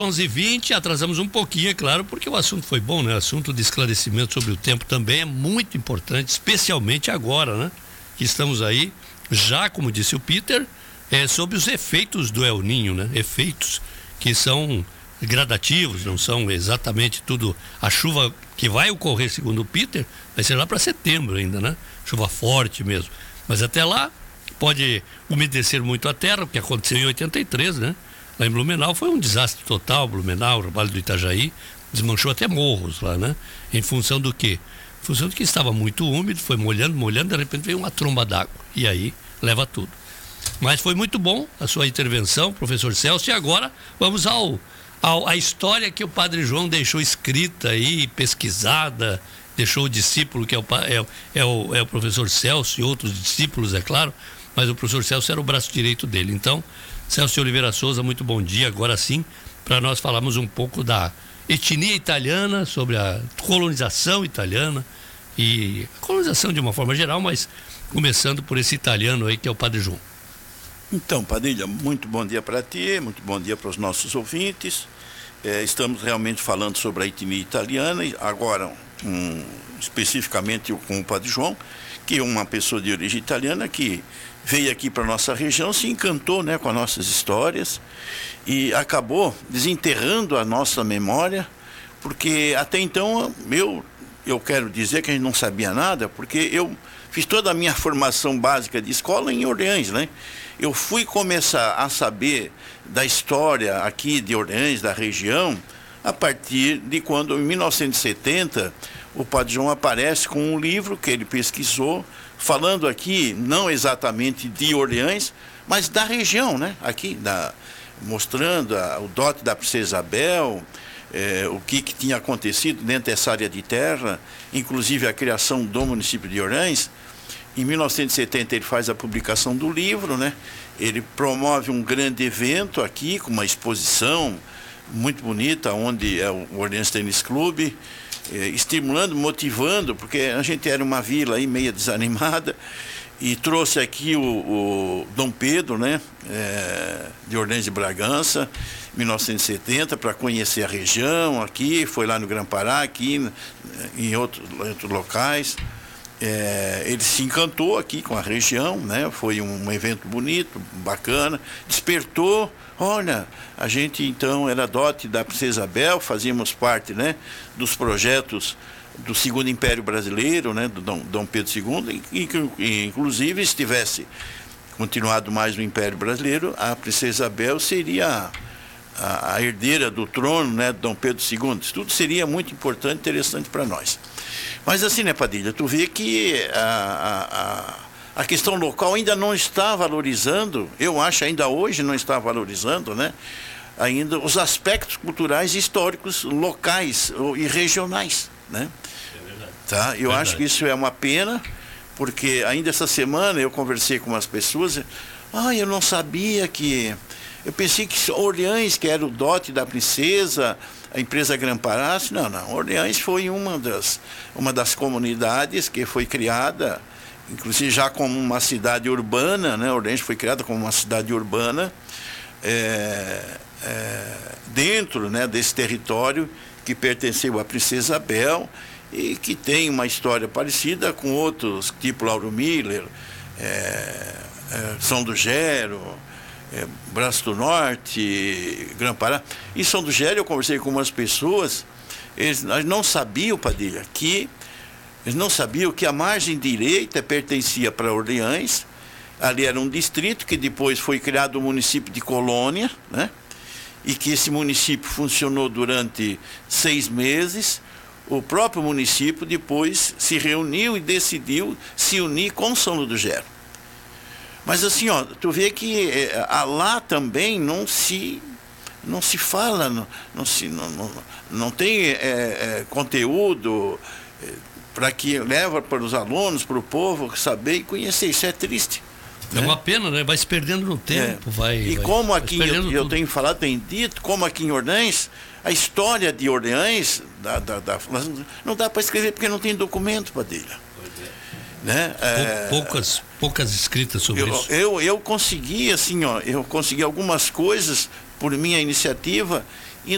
11h20, atrasamos um pouquinho, é claro, porque o assunto foi bom, né? O assunto de esclarecimento sobre o tempo também é muito importante, especialmente agora, né? Que estamos aí, já como disse o Peter, sobre os efeitos do El Niño, né? Efeitos que são gradativos, não são exatamente tudo. A chuva que vai ocorrer, segundo o Peter, vai ser lá para setembro ainda, né? Chuva forte mesmo. Mas até lá pode umedecer muito a terra, porque aconteceu em 83, né? Lá em Blumenau foi um desastre total. Blumenau, o Vale do Itajaí, desmanchou até morros lá, né? Em função do quê? Em função do que estava muito úmido, foi molhando, de repente veio uma tromba d'água. E aí leva tudo. Mas foi muito bom a sua intervenção, professor Celso. E agora vamos à história que o Padre João deixou escrita aí, pesquisada, deixou o discípulo, que é o professor Celso, e outros discípulos, é claro, mas o professor Celso era o braço direito dele. Então, Celso de Oliveira Souza, muito bom dia. Agora sim, para nós falarmos um pouco da etnia italiana, sobre a colonização italiana e a colonização de uma forma geral, mas começando por esse italiano aí que é o Padre João. Então, Padilha, muito bom dia para ti, muito bom dia para os nossos ouvintes. Estamos realmente falando sobre a etnia italiana, agora especificamente com o Padre João, que é uma pessoa de origem italiana que veio aqui para a nossa região, se encantou, né, com as nossas histórias e acabou desenterrando a nossa memória, porque até então eu quero dizer que a gente não sabia nada, porque eu fiz toda a minha formação básica de escola em Orleans, né? Eu fui começar a saber da história aqui de Orleans, da região, a partir de quando, em 1970, o Padre João aparece com um livro que ele pesquisou, falando aqui, não exatamente de Orleans, mas da região, né? Aqui, mostrando o dote da Princesa Isabel, o que tinha acontecido dentro dessa área de terra, inclusive a criação do município de Orleans. Em 1970 ele faz a publicação do livro, né? Ele promove um grande evento aqui, com uma exposição muito bonita, onde é o Orleans Tênis Clube, estimulando, motivando, porque a gente era uma vila aí meio desanimada, e trouxe aqui o Dom Pedro, né? De Orleans de Bragança, 1970, para conhecer a região aqui, foi lá no Grã-Pará, aqui em outros locais. Ele se encantou aqui com a região, né? Foi um evento bonito, bacana, despertou. Olha, a gente então era dote da Princesa Isabel, fazíamos parte, né, dos projetos do Segundo Império Brasileiro, né, do Dom Pedro II, e inclusive se tivesse continuado mais o Império Brasileiro, a Princesa Isabel seria a herdeira do trono, né, de Dom Pedro II. Isso tudo seria muito importante e interessante para nós. Mas assim, né, Padilha, tu vê que a questão local ainda não está valorizando, eu acho ainda hoje não está valorizando, né, ainda os aspectos culturais e históricos locais e regionais, né? É verdade. Tá? Eu acho que isso é uma pena, porque ainda essa semana eu conversei com umas pessoas, eu não sabia que... Eu pensei que Orleans, que era o dote da princesa, a empresa Grã-Pará, não, Orleans foi uma das comunidades que foi criada, inclusive já como uma cidade urbana, né? Orleans foi criada como uma cidade urbana, dentro, né, desse território que pertenceu à Princesa Isabel e que tem uma história parecida com outros, tipo Lauro Miller, São do Gero, Braço do Norte, Grã-Pará. Em São do Gero eu conversei com umas pessoas, eles não sabiam, Padilha, eles não sabiam que a margem direita pertencia para Orleans, ali era um distrito que depois foi criado o município de Colônia, né? E que esse município funcionou durante 6 meses. O próprio município depois se reuniu e decidiu se unir com São do Gero. Mas assim, tu vê que lá também não se fala, não tem conteúdo para que leva para os alunos, para o povo saber e conhecer. Isso é triste. É uma pena, né? Vai se perdendo no tempo, como aqui eu tenho falado, tenho dito, como aqui em Orleans, a história de Orleans não dá para escrever porque não tem documento, Padilha. Né? Poucas escritas sobre isso. Eu consegui, assim, eu consegui algumas coisas por minha iniciativa